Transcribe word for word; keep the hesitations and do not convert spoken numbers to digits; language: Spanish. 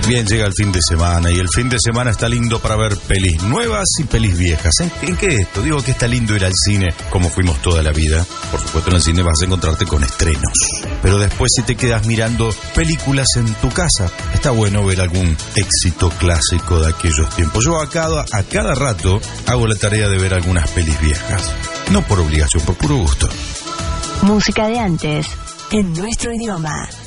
Bien, llega el fin de semana y el fin de semana está lindo para ver pelis nuevas y pelis viejas. ¿En, ¿En qué esto? Digo que está lindo ir al cine como fuimos toda la vida. Por supuesto, en el cine vas a encontrarte con estrenos. Pero después, si te quedas mirando películas en tu casa, está bueno ver algún éxito clásico de aquellos tiempos. Yo a cada, a cada rato hago la tarea de ver algunas pelis viejas. No por obligación, por puro gusto. Música de antes, en nuestro idioma.